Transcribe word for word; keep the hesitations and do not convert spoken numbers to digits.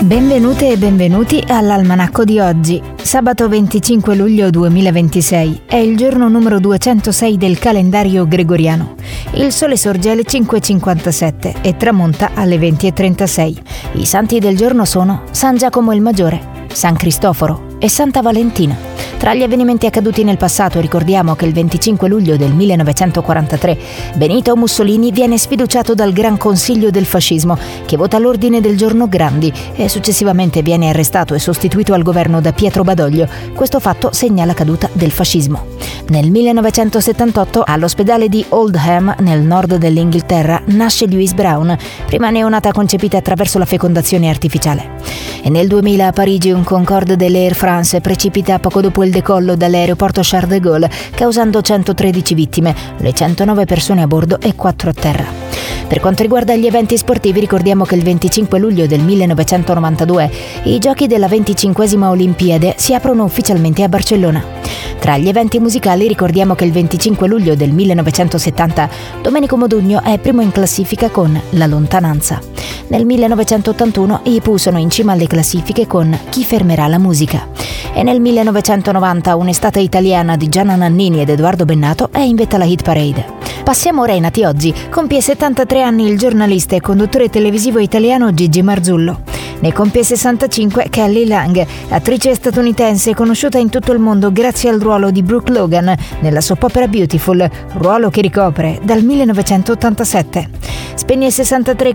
Benvenute e benvenuti all'Almanacco di oggi. Sabato venticinque luglio duemilaventisei è il giorno numero duecentosei del calendario gregoriano. Il sole sorge alle cinque e cinquantasette e tramonta alle venti e trentasei. I santi del giorno sono San Giacomo il Maggiore, San Cristoforo e Santa Valentina. Tra gli avvenimenti accaduti nel passato ricordiamo che il venticinque luglio del millenovecentoquarantatré Benito Mussolini viene sfiduciato dal Gran Consiglio del Fascismo, che vota l'ordine del giorno Grandi, e successivamente viene arrestato e sostituito al governo da Pietro Badoglio. Questo fatto segna la caduta del fascismo. Nel millenovecentosettantotto all'ospedale di Oldham, nel nord dell'Inghilterra, nasce Louise Brown, prima neonata concepita attraverso la fecondazione artificiale. E nel duemila a Parigi un Concorde dell'Air France precipita poco dopo il decollo dall'aeroporto Charles de Gaulle, causando centotredici vittime, le centonove persone a bordo e quattro a terra. Per quanto riguarda gli eventi sportivi, ricordiamo che il venticinque luglio del millenovecentonovantadue i giochi della venticinquesima Olimpiade si aprono ufficialmente a Barcellona. Tra gli eventi musicali ricordiamo che il venticinque luglio del millenovecentosettanta Domenico Modugno è primo in classifica con La lontananza. Nel millenovecentottantuno i Pooh sono in cima alle classifiche con Chi fermerà la musica. E nel millenovecentonovanta un'estate italiana di Gianna Nannini ed Edoardo Bennato è in vetta alla hit parade. Passiamo ora ai nati oggi. Compie settantatré anni il giornalista e conduttore televisivo italiano Gigi Marzullo. Ne compie sessantacinque Kelly Lang, attrice statunitense conosciuta in tutto il mondo grazie al ruolo di Brooke Logan nella soap opera Beautiful, ruolo che ricopre dal millenovecentottantasette. Spegne sessantatré